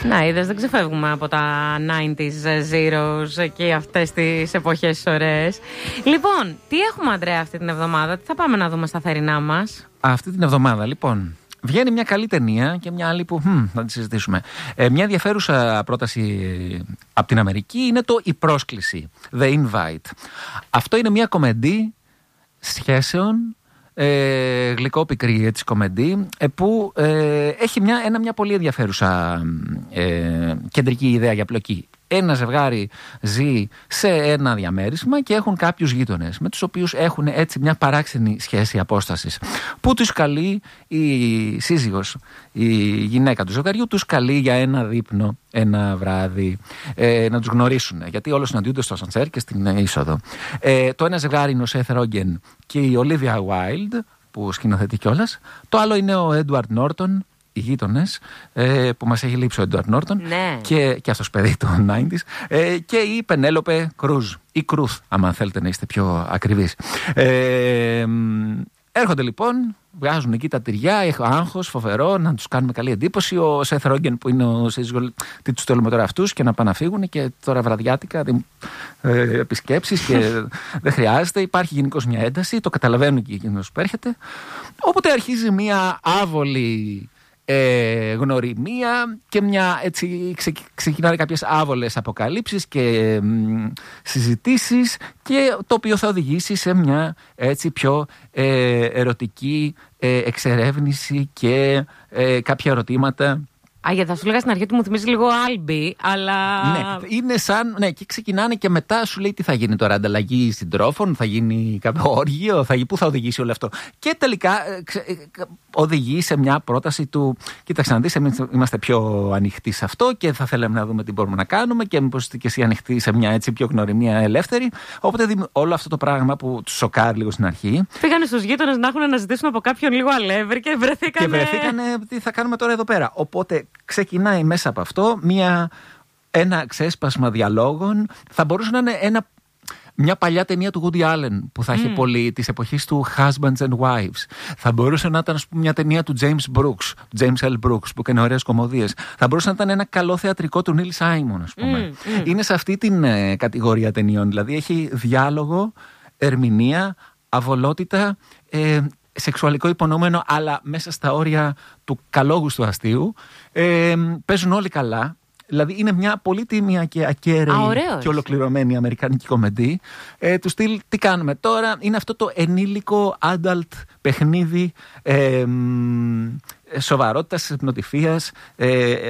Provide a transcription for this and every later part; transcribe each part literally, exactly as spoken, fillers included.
Να, είδες, δεν ξεφεύγουμε από τα ενενήντα zeros και αυτές τις εποχές ωραίες. Λοιπόν, τι έχουμε, Αντρέα, αυτή την εβδομάδα, τι θα πάμε να δούμε στα θερινά μας? Αυτή την εβδομάδα, λοιπόν, βγαίνει μια καλή ταινία και μια άλλη που hm, θα τη συζητήσουμε. Ε, μια ενδιαφέρουσα πρόταση από την Αμερική είναι το «Η πρόσκληση», The Invite. Αυτό είναι μια κομμεντή σχέσεων, ε, γλυκό-πικρή έτσι κομμεντή, ε, που ε, έχει μια, ένα, μια πολύ ενδιαφέρουσα ε, κεντρική ιδέα για πλοκή. Ένα ζευγάρι ζει σε ένα διαμέρισμα και έχουν κάποιους γείτονες με τους οποίους έχουν έτσι μια παράξενη σχέση απόστασης, που τους καλεί η σύζυγος, η γυναίκα του ζευγαριού τους καλεί για ένα δείπνο ένα βράδυ, ε, να τους γνωρίσουν, γιατί όλοι συναντιούνται στο ασανσέρ και στην είσοδο. Ε, το ένα ζευγάρι είναι ο Σεθ Ρόγκεν και η Olivia Wilde, που σκηνοθετεί κιόλας. Το άλλο είναι ο Έντουαρντ Νόρτον, οι γείτονες, ε, που μας έχει λείψει ο Έντουαρντ Νόρτον, ναι. και, και αυτός παιδί των ενενήντα, ε, και η Πενέλοπε Κρούζ, ή Κρούθ, άμα θέλετε να είστε πιο ακριβείς. Ε, έρχονται λοιπόν, βγάζουν εκεί τα τυριά, έχω άγχος φοβερό, να τους κάνουμε καλή εντύπωση. Ο Σεθ Ρόγκεν, που είναι ο σύζυγος, τι τους θέλουμε τώρα αυτούς και να πάνε να φύγουν, και τώρα βραδιάτικα ε, επισκέψεις και δεν χρειάζεται. Υπάρχει γενικώς μια ένταση, το καταλαβαίνουν και εκείνος που έρχεται. Όποτε αρχίζει μια άβολη Ε, γνωριμία και μια έτσι ξε, ξεκινάνε κάποιες άβολες αποκαλύψεις και μ, συζητήσεις, και το οποίο θα οδηγήσει σε μια έτσι πιο ε, ερωτική ε, εξερεύνηση και ε, κάποια ερωτήματα. Α, γιατί θα σου λέγα στην αρχή του μου θυμίζει λίγο Άλμπι, αλλά. Ναι, είναι σαν. Ναι, και ξεκινάνε και μετά σου λέει τι θα γίνει τώρα. Ανταλλαγή συντρόφων, θα γίνει κάποιο όργιο, θα, πού θα οδηγήσει όλο αυτό. Και τελικά ξε, οδηγεί σε μια πρόταση του. Κοίταξε να δεις, εμείς είμαστε πιο ανοιχτοί σε αυτό και θα θέλαμε να δούμε τι μπορούμε να κάνουμε, και μήπως είστε και εσύ ανοιχτοί σε μια έτσι πιο γνωριμία ελεύθερη. Οπότε όλο αυτό το πράγμα που του σοκάρει λίγο στην αρχή. Πήγανε στους γείτονες να έχουν να ζητήσουν από κάποιον λίγο αλεύρι και βρεθήκανε. Και βρεθήκανε τι θα κάνουμε τώρα εδώ πέρα. Οπότε ξεκινάει μέσα από αυτό μια, ένα ξέσπασμα διαλόγων. Θα μπορούσε να είναι ένα, μια παλιά ταινία του Woody Allen που θα είχε mm. πολύ, της εποχής του Husbands and Wives. Θα μπορούσε να ήταν, ας πούμε, μια ταινία του James Brooks, James L. Brooks, που έκανε ωραίες κομμωδίες. Θα μπορούσε να ήταν ένα καλό θεατρικό του Neil Simon, ας πούμε. Mm. Mm. Είναι σε αυτή την ε, κατηγορία ταινιών. Δηλαδή έχει διάλογο, ερμηνεία, αβολότητα, ε, σεξουαλικό υπονοούμενο, αλλά μέσα στα όρια του καλόγουστου αστείου. Ε, παίζουν όλοι καλά. Δηλαδή είναι μια πολύ τίμια και ακέραιη και ολοκληρωμένη αμερικανική κομμεντή. Ε, του στυλ, τι κάνουμε τώρα? Είναι αυτό το ενήλικο adult παιχνίδι ε, σοβαρότητας, υπνοτυφίας, ε,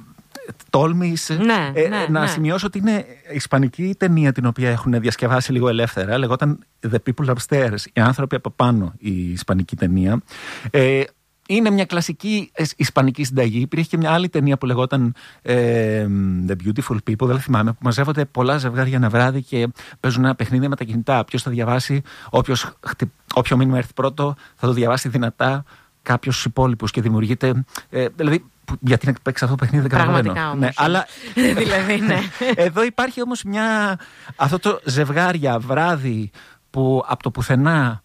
τόλμης. Ναι, ε, ναι, να ναι. σημειώσω ότι είναι ισπανική ταινία την οποία έχουν διασκευάσει λίγο ελεύθερα. Λεγόταν The People Upstairs, οι άνθρωποι από πάνω, η ισπανική ταινία. Ε, είναι μια κλασική ισπανική συνταγή. Υπήρχε και μια άλλη ταινία που λεγόταν ε, The Beautiful People, δεν θυμάμαι, που μαζεύονται πολλά ζευγάρια ένα βράδυ και παίζουν ένα παιχνίδι με τα κινητά. Ποιος θα διαβάσει, όποιος, όποιο μήνυμα έρθει πρώτο θα το διαβάσει δυνατά κάποιος στους υπόλοιπους, και δημιουργείται. Ε, δηλαδή, γιατί να παίξει αυτό το παιχνίδι δεν καταλαβαίνω. Πραγματικά όμως. Ναι, αλλά δηλαδή, ναι. Εδώ υπάρχει όμως μια, αυτό το ζευγάρια βράδυ που από το πουθενά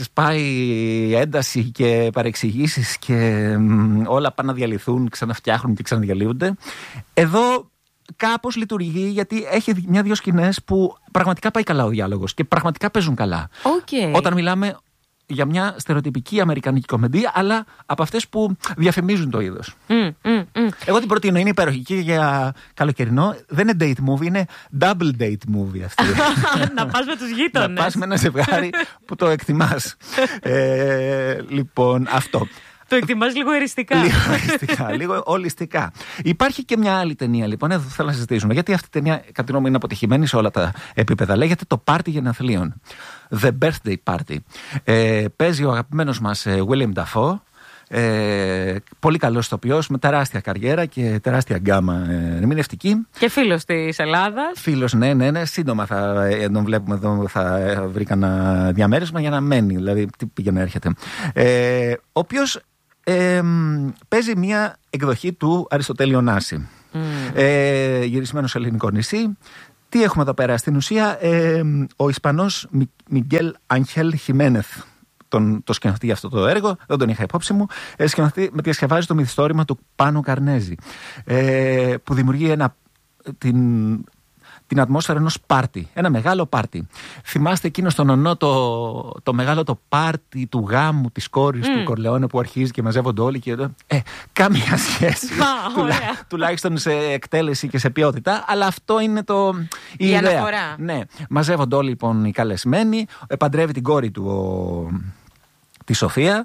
ξεσπάει ένταση και παρεξηγήσεις και μ, όλα πάνε να διαλυθούν, ξαναφτιάχνουν και ξαναδιαλύονται. Εδώ κάπως λειτουργεί, γιατί έχει μια-δυο σκηνές που πραγματικά πάει καλά ο διάλογος και πραγματικά παίζουν καλά. Okay. Όταν μιλάμε για μια στερεοτυπική αμερικανική κομμεντία, αλλά από αυτές που διαφημίζουν το είδος. Mm, mm, mm. Εγώ την προτείνω, είναι υπέροχη για καλοκαιρινό. Δεν είναι date movie, είναι double date movie αυτή. Να πας με τους γείτονες. Να πας με ένα ζευγάρι που το εκτιμάς. ε, λοιπόν, αυτό. Το εκτιμάς λίγο εριστικά. Λίγο εριστικά, λίγο ολιστικά. Υπάρχει και μια άλλη ταινία, λοιπόν, εδώ θέλω να συζητήσουμε. Γιατί αυτή η ταινία, κατά την γνώμη μου, είναι αποτυχημένη σε όλα τα επίπεδα. Λέγεται Το Πάρτι Γενεθλίων. The Birthday Party. Ε, παίζει ο αγαπημένος μας ε, William Dafoe. Ε, πολύ καλός ηθοποιός, με τεράστια καριέρα και τεράστια γκάμα ε, ερμηνευτική. Και φίλος της Ελλάδας. Φίλος, ναι, ναι, ναι. Σύντομα θα ε, τον βλέπουμε εδώ, θα ε, βρει κανένα διαμέρισμα για να μένει. Δηλαδή, τι πήγε να έρχεται. Ε, ο οποίος ε, παίζει μια εκδοχή του Αριστοτέλη Ωνάση. Mm. Ε, γυρισμένο σε ελληνικό νησί. Τι έχουμε εδώ πέρα? Στην ουσία, ε, ο Ισπανός Μιγγέλ Αγχέλ Χιμένεθ τον, το σκηνοθετεί για αυτό το έργο, δεν τον είχα υπόψη μου. Ε, σκηνοθετεί, με διασκευάζει το μυθιστόρημα του Πάνο Καρνέζη, ε, που δημιουργεί ένα, την, την ατμόσφαιρα ενός πάρτι, ένα μεγάλο πάρτι. Θυμάστε εκείνο στον ονό το, το μεγάλο το πάρτι του γάμου της κόρης mm. του Κορλεόνε που αρχίζει και μαζεύονται όλοι και ε, κάμια σχέση τουλά, τουλάχιστον σε εκτέλεση και σε ποιότητα, αλλά αυτό είναι το, η, η ιδέα. Αναφορά. Ναι, μαζεύονται όλοι λοιπόν οι καλεσμένοι, παντρεύει την κόρη του ο, τη Σοφία,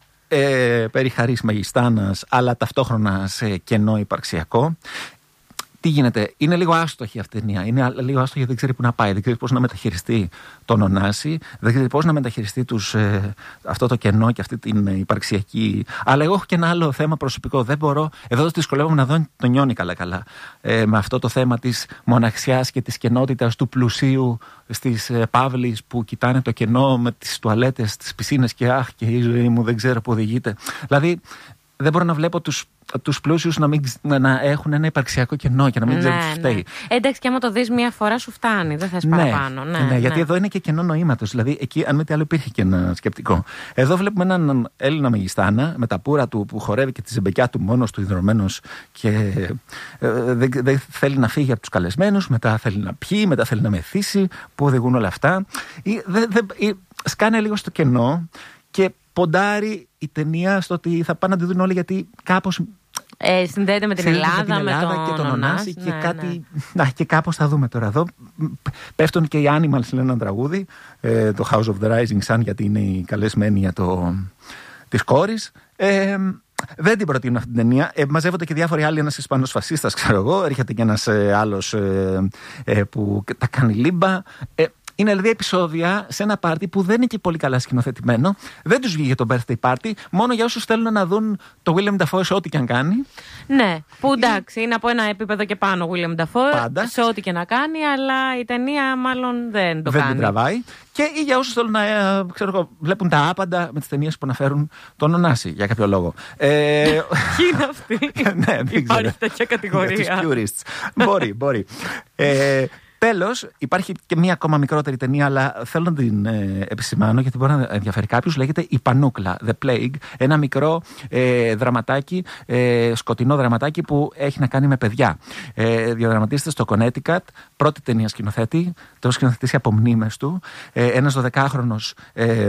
ε, περί χαρίς μεγιστάνας, αλλά ταυτόχρονα σε κενό υπαρξιακό. Τι γίνεται, είναι λίγο άστοχη αυτή η ταινία. Είναι λίγο άστοχη γιατί δεν ξέρει πού να πάει, δεν ξέρει πώς να μεταχειριστεί τον Ωνάση, δεν ξέρει πώς να μεταχειριστεί τους, ε, αυτό το κενό και αυτή την ε, υπαρξιακή. Αλλά εγώ έχω και ένα άλλο θέμα προσωπικό. Δεν μπορώ, εδώ δυσκολεύομαι να δω το νιώνει καλά-καλά. Ε, με αυτό το θέμα της μοναξιάς και της κενότητας του πλουσίου στις ε, παύλεις που κοιτάνε το κενό με τις τουαλέτες, τις πισίνες και αχ, και η ζωή μου δεν ξέρω πού οδηγείται. Δηλαδή, δεν μπορώ να βλέπω τους. Τους πλούσιους να, μην, να έχουν ένα υπαρξιακό κενό και να μην ναι, ξέρουν τι ναι. φταίει. Εντάξει, και άμα το δεις μία φορά σου φτάνει, δεν θες ναι, παραπάνω. Ναι, ναι, ναι, γιατί ναι. εδώ είναι και κενό νοήματος. Δηλαδή, εκεί, αν μη τι άλλο, υπήρχε και ένα σκεπτικό. Εδώ βλέπουμε έναν Έλληνα μεγιστάνα με τα πουρα του που χορεύει και τη ζεμπεκιά του μόνος του ιδρωμένος και ε, δεν δε θέλει να φύγει από τους καλεσμένους, μετά θέλει να πιει, μετά θέλει να μεθύσει. Πού οδηγούν όλα αυτά. Ή, δε, δε, ή, σκάνε λίγο στο κενό και ποντάρει η ταινία στο ότι θα πάνε να τη δουν όλοι γιατί κάπως. Ε, συνδέεται με την Ελλάδα, με την Ελλάδα με τον και τον Ωνάση ναι, και κάτι. Ναι. Να, και κάπως θα δούμε τώρα εδώ. Πέφτουν και οι Animals, λένε ένα τραγούδι. Ε, το House of the Rising Sun, γιατί είναι η καλεσμένη για το. Της κόρης. Ε, δεν την προτείνω αυτή την ταινία. Ε, μαζεύονται και διάφοροι άλλοι. Ένας Ισπανός φασίστας, ξέρω εγώ. Έρχεται και ένας ε, άλλος ε, ε, που τα κάνει λίμπα. Ε, Είναι δηλαδή επεισόδια σε ένα πάρτι που δεν είναι και πολύ καλά σκηνοθετημένο. Δεν τους βγήκε το birthday party. Μόνο για όσους θέλουν να δουν το William Dafoe σε ό,τι και αν κάνει. Ναι, που εντάξει, είναι από ένα επίπεδο και πάνω ο William Dafoe. Πάντα. Σε ό,τι και να κάνει, αλλά η ταινία μάλλον δεν το δεν κάνει. Δεν την τραβάει. Και ή για όσους θέλουν να ξέρω εγώ, βλέπουν τα άπαντα με τις ταινίες που αναφέρουν τον Ωνάση για κάποιο λόγο. Ε, Ποιοι είναι αυτοί? Ναι, δεν υπάρχει τέτοια κατηγορία. Τους purists. Μπορεί, μπορεί. Ε, Τέλος, υπάρχει και μία ακόμα μικρότερη ταινία, αλλά θέλω να την ε, επισημάνω γιατί μπορεί να ενδιαφέρει κάποιους. Λέγεται Η Πανούκλα, The Plague. Ένα μικρό ε, δραματάκι, ε, σκοτεινό δραματάκι που έχει να κάνει με παιδιά. Ε, διαδραματίζεται στο Connecticut, πρώτη ταινία σκηνοθέτη, το έχει σκηνοθετήσει από μνήμες του. Ε, ένας δωδεκάχρονος. Ε,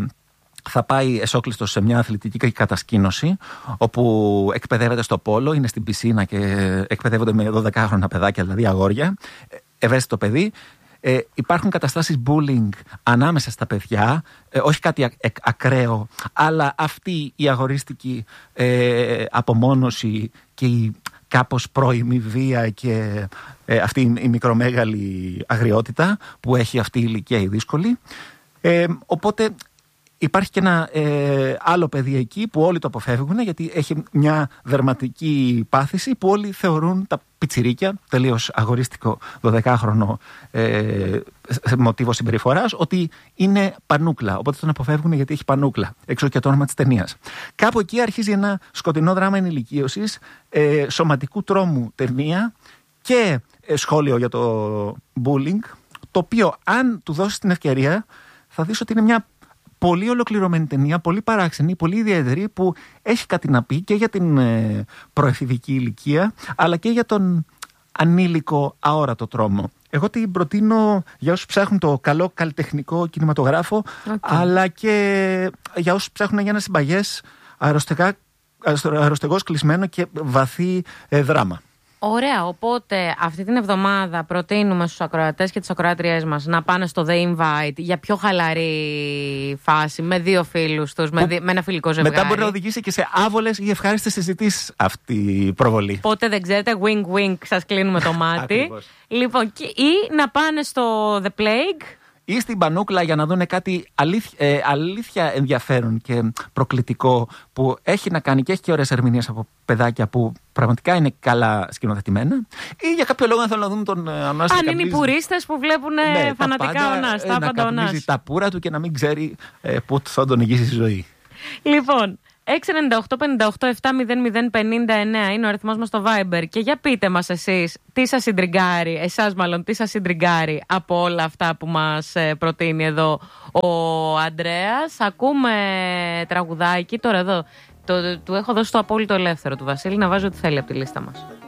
θα πάει εσόκλειστος σε μια αθλητική κατασκήνωση όπου εκπαιδεύεται στο πόλο, είναι στην πισίνα και εκπαιδεύονται με δωδεκάχρονα παιδάκια, δηλαδή αγόρια. Ευαίσθητο παιδί. Ε, υπάρχουν καταστάσεις bullying ανάμεσα στα παιδιά, ε, όχι κάτι ακ, ακ, ακραίο, αλλά αυτή η αγορίστικη ε, απομόνωση και η κάπως πρώιμη βία και ε, αυτή η, η μικρομέγαλη αγριότητα που έχει αυτή η ηλικία η δύσκολη. Ε, οπότε υπάρχει και ένα ε, άλλο παιδί εκεί που όλοι το αποφεύγουν γιατί έχει μια δερματική πάθηση που όλοι θεωρούν τα πιτσιρίκια, τελείως αγορίστικο δωδεκάχρονο ε, μοτίβο συμπεριφοράς, ότι είναι πανούκλα. Οπότε τον αποφεύγουν γιατί έχει πανούκλα. Έξω και το όνομα της ταινίας. Κάπου εκεί αρχίζει ένα σκοτεινό δράμα ενηλικίωσης, ε, σωματικού τρόμου ταινία και ε, σχόλιο για το bullying, το οποίο αν του δώσεις την ευκαιρία θα δεις ότι είναι μια πολύ ολοκληρωμένη ταινία, πολύ παράξενη, πολύ ιδιαίτερη που έχει κάτι να πει και για την ε, προεφηβική ηλικία αλλά και για τον ανήλικο αόρατο τρόμο. Εγώ την προτείνω για όσους ψάχνουν το καλό καλλιτεχνικό κινηματογράφο okay. αλλά και για όσους ψάχνουν για ένα συμπαγές αρρωστεγώς κλεισμένο και βαθύ ε, δράμα. Ωραία, οπότε αυτή την εβδομάδα προτείνουμε στους ακροατές και τις ακροάτριές μας να πάνε στο The Invite για πιο χαλαρή φάση με δύο φίλους τους, με, δι... με ένα φιλικό ζευγάρι. Μετά μπορεί να οδηγήσει και σε άβολες ή ευχάριστες συζητήσεις αυτή η προβολή. Οπότε δεν ξέρετε, wink wink, σας κλείνουμε το μάτι. Λοιπόν, ή να πάνε στο The Plague ή στην Πανούκλα για να δουν κάτι αλήθεια, ε, αλήθεια ενδιαφέρον και προκλητικό που έχει να κάνει και έχει και ωραίες ερμηνείες από παιδάκια που πραγματικά είναι καλά σκηνοθετημένα, ή για κάποιο λόγο να θέλουν να δουν τον Ωνάση. Αν είναι οι πουρίστες που βλέπουν ναι, φανατικά Ωνάση. Να καπνίζει τα πουρα του και να μην ξέρει ε, πού θα τον ηγήσει η ζωή. Λοιπόν, έξι εννιά οκτώ πέντε οκτώ επτά μηδέν μηδέν πενήντα εννέα είναι ο αριθμός μας στο Viber. Και για πείτε μας εσείς τι σας συντριγκάρει, εσάς μάλλον τι σας συντριγκάρει από όλα αυτά που μας προτείνει εδώ ο Αντρέας. Ακούμε τραγουδάκι τώρα εδώ. Το, του έχω δώσει το απόλυτο ελεύθερο του Βασίλη να βάζει ό,τι θέλει από τη λίστα μας.